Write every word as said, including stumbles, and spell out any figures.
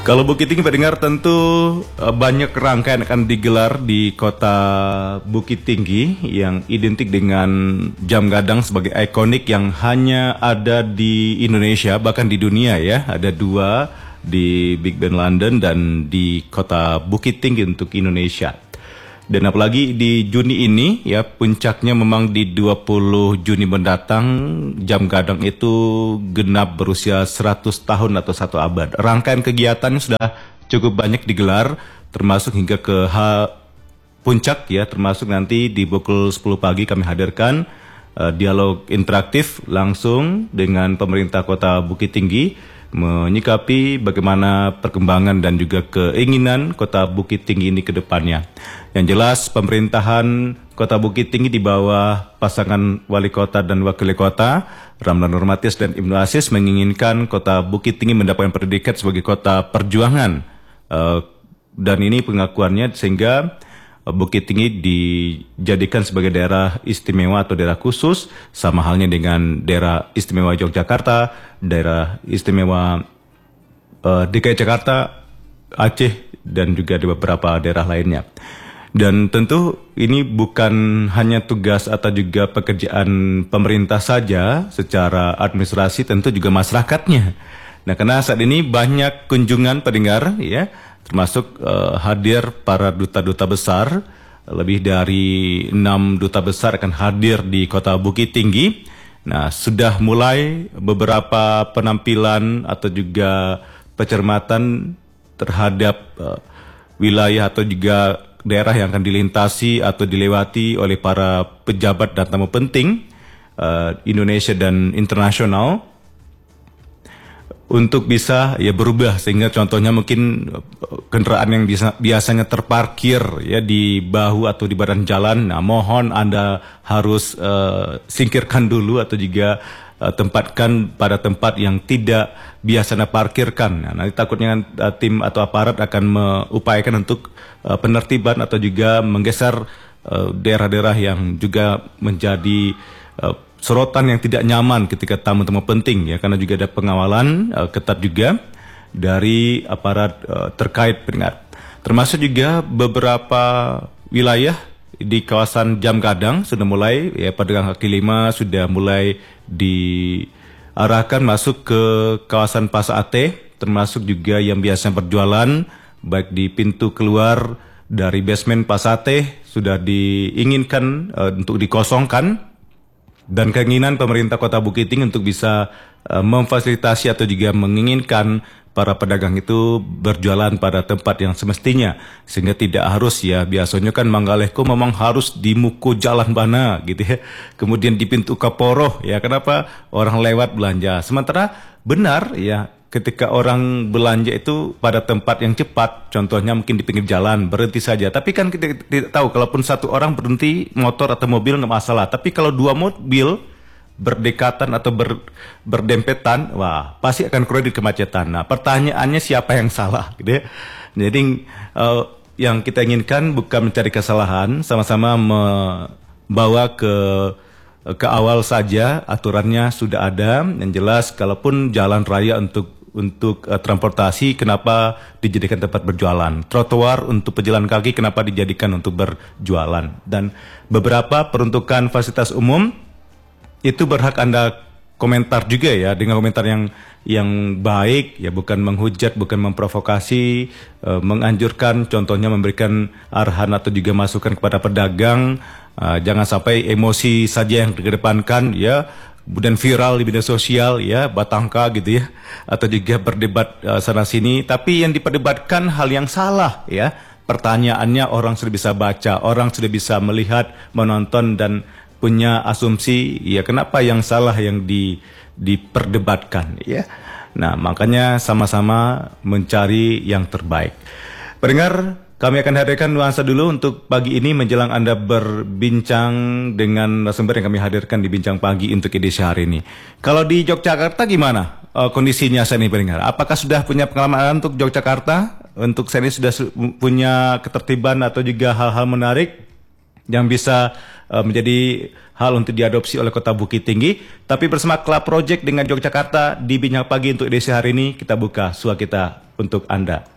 Kalau Bukit Tinggi pendengar tentu uh, banyak rangkaian akan digelar di kota Bukit Tinggi yang identik dengan jam gadang sebagai ikonik yang hanya ada di Indonesia, bahkan di dunia ya. Ada dua di Big Ben London dan di kota Bukit Tinggi untuk Indonesia. Dan apalagi di Juni ini ya, puncaknya memang di dua puluh Juni mendatang jam gadang itu genap berusia seratus tahun atau satu abad. Rangkaian kegiatan sudah cukup banyak digelar termasuk hingga ke ha puncak ya, termasuk nanti di pukul sepuluh pagi kami hadirkan uh, dialog interaktif langsung dengan pemerintah Kota Bukit Tinggi menyikapi bagaimana perkembangan dan juga keinginan Kota Bukit Tinggi ini ke depannya. Yang jelas pemerintahan Kota Bukit Tinggi di bawah pasangan wali kota dan wakil kota Ramlan Nurmatis dan Ibnu Aziz menginginkan Kota Bukit Tinggi mendapatkan predikat sebagai kota perjuangan. Uh, dan ini pengakuannya sehingga Bukit Tinggi dijadikan sebagai daerah istimewa atau daerah khusus, sama halnya dengan daerah istimewa Yogyakarta, daerah istimewa uh, D K I Jakarta, Aceh, dan juga di beberapa daerah lainnya. Dan tentu ini bukan hanya tugas atau juga pekerjaan pemerintah saja secara administrasi, tentu juga masyarakatnya. Nah, karena saat ini banyak kunjungan pendengar ya, termasuk uh, hadir para duta-duta besar, lebih dari enam duta besar akan hadir di kota Bukit Tinggi. Nah, sudah mulai beberapa penampilan atau juga pencermatan terhadap uh, wilayah atau juga daerah yang akan dilintasi atau dilewati oleh para pejabat dan tamu penting uh, Indonesia dan internasional, untuk bisa ya berubah, sehingga contohnya mungkin kendaraan yang bisa, biasanya terparkir ya di bahu atau di badan jalan, nah mohon Anda harus uh, singkirkan dulu atau juga uh, tempatkan pada tempat yang tidak biasa Anda parkirkan. Nah, nanti takutnya uh, tim atau aparat akan mengupayakan untuk uh, penertiban atau juga menggeser daerah-daerah uh, yang juga menjadi uh, sorotan yang tidak nyaman ketika tamu-tamu penting ya, karena juga ada pengawalan uh, ketat juga dari aparat uh, terkait pendengar. Termasuk juga beberapa wilayah di kawasan jam gadang sudah mulai ya, pedagang kaki lima sudah mulai diarahkan masuk ke kawasan Pasar Ate, termasuk juga yang biasa berjualan baik di pintu keluar dari basement Pasar Ate sudah diinginkan uh, untuk dikosongkan. Dan keinginan pemerintah Kota Bukit Tinggi untuk bisa uh, memfasilitasi atau juga menginginkan para pedagang itu berjualan pada tempat yang semestinya, sehingga tidak harus ya, biasanya kan Manggaleku memang harus di muku jalan mana gitu ya, kemudian di pintu Kaporoh ya, kenapa orang lewat belanja, sementara benar ya ketika orang belanja itu pada tempat yang cepat, contohnya mungkin di pinggir jalan, berhenti saja. Tapi kan kita tidak tahu, kalaupun satu orang berhenti motor atau mobil nggak masalah. Tapi kalau dua mobil berdekatan atau ber, berdempetan, wah pasti akan kredit kemacetan. Nah, pertanyaannya siapa yang salah? Gitu ya. Jadi uh, yang kita inginkan bukan mencari kesalahan, sama-sama membawa ke ke awal saja, aturannya sudah ada. Yang jelas, kalaupun jalan raya untuk untuk uh, transportasi, kenapa dijadikan tempat berjualan? Trotoar untuk pejalan kaki, kenapa dijadikan untuk berjualan? Dan beberapa peruntukan fasilitas umum itu berhak Anda komentar juga ya, dengan komentar yang yang baik ya, bukan menghujat, bukan memprovokasi, uh, menganjurkan, contohnya memberikan arahan atau juga masukan kepada pedagang. Uh, jangan sampai emosi saja yang dikedepankan ya, kemudian viral di media sosial ya, batangka gitu ya, atau juga berdebat uh, sana sini, tapi yang diperdebatkan hal yang salah ya. Pertanyaannya orang sudah bisa baca, orang sudah bisa melihat, menonton, dan punya asumsi ya, kenapa yang salah yang di diperdebatkan ya. Nah, makanya sama-sama mencari yang terbaik. Pendengar, kami akan hadirkan nuansa dulu untuk pagi ini menjelang Anda berbincang dengan narasumber yang kami hadirkan di Bincang Pagi untuk edisi hari ini. Kalau di Yogyakarta gimana uh, kondisinya saat ini pendengar? Apakah sudah punya pengalaman untuk Yogyakarta? Untuk saat ini sudah punya ketertiban atau juga hal-hal menarik yang bisa uh, menjadi hal untuk diadopsi oleh Kota Bukit Tinggi. Tapi bersama Club Project dengan Yogyakarta di Bincang Pagi untuk edisi hari ini, kita buka suara kita untuk Anda.